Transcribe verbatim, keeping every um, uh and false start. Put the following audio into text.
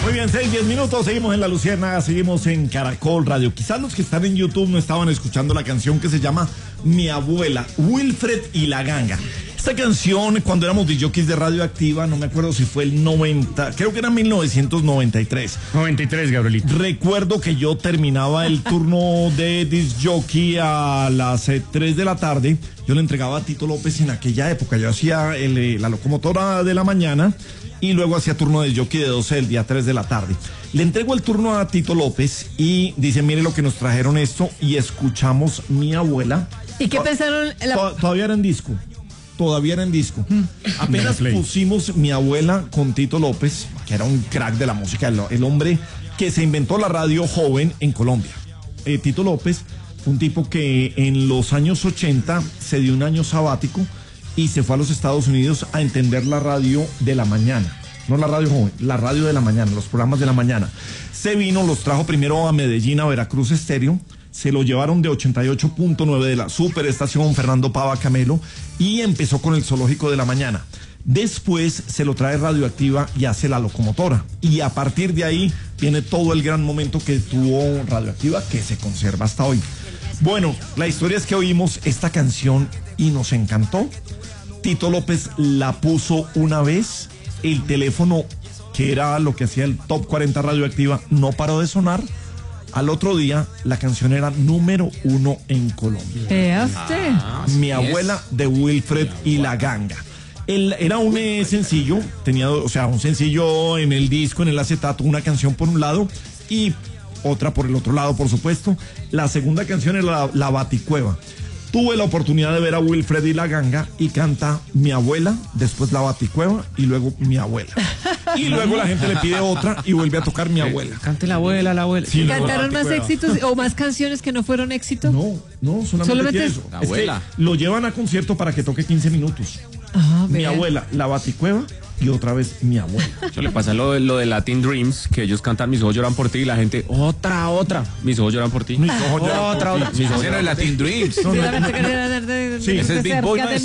Muy bien, seis, diez minutos, seguimos en La Luciérnaga, seguimos en Caracol Radio. Quizás los que están en YouTube no estaban escuchando la canción que se llama Mi Abuela, Wilfred y la Ganga. Esta canción, cuando éramos disjockeys de Radioactiva, no me acuerdo si fue el noventa, creo que era mil novecientos noventa y tres. noventa y tres, Gabrielito. Recuerdo que yo terminaba el turno de disjockey a las eh, tres de la tarde. Yo le entregaba a Tito López en aquella época. Yo hacía el, eh, la locomotora de la mañana y luego hacía turno de disjockey de doce del día a tres de la tarde. Le entrego el turno a Tito López y dice, mire lo que nos trajeron esto, y escuchamos Mi Abuela. ¿Y qué pensaron? La... To- todavía era en disco. Todavía era en disco. Apenas pusimos Mi Abuela con Tito López, que era un crack de la música, el, el hombre que se inventó la radio joven en Colombia. Eh, Tito López, un tipo que en los años ochenta se dio un año sabático y se fue a los Estados Unidos a entender la radio de la mañana. No la radio joven, la radio de la mañana, los programas de la mañana. Se vino, los trajo primero a Medellín, a Veracruz Estéreo. Se lo llevaron de ochenta y ocho punto nueve de la superestación Fernando Pava Camelo y empezó con el zoológico de la mañana. Después se lo trae Radioactiva y hace la locomotora. Y a partir de ahí viene todo el gran momento que tuvo Radioactiva, que se conserva hasta hoy. Bueno, la historia es que oímos esta canción y nos encantó. Tito López la puso una vez, el teléfono, que era lo que hacía el Top cuarenta Radioactiva, no paró de sonar. Al otro día, la canción era número uno en Colombia. ¿Eh, usted? Ah, Mi Abuela, de Wilfred y la Ganga. El, era un eh, sencillo, tenía, o sea, un sencillo en el disco, en el acetato, una canción por un lado y otra por el otro lado, por supuesto. La segunda canción era La, la Baticueva. Tuve la oportunidad de ver a Wilfred y la Ganga y canta Mi Abuela, después La Baticueva y luego Mi Abuela. Y luego la gente le pide otra y vuelve a tocar Mi Abuela. Cante la abuela, la abuela. Sí, ¿Cantaron no, más éxitos o más canciones que no fueron éxito? No, no, solamente, Solamente tiene es- eso. La Es que abuela. lo llevan a concierto para que toque quince minutos. Ah, Mi vea. Abuela, La Baticueva y otra vez Mi Abuela. Eso le pasa lo, de- lo de Latin Dreams, que ellos cantan Mis ojos lloran por ti y la gente, otra, otra. Mis ojos lloran por ti. Mis ojos lloran por otra, ti. otra. Mis ojos Ese no es lloran por ti. Latin Dreams. No, no, Solamente querer- Sí, ese es Big Boy, cerca de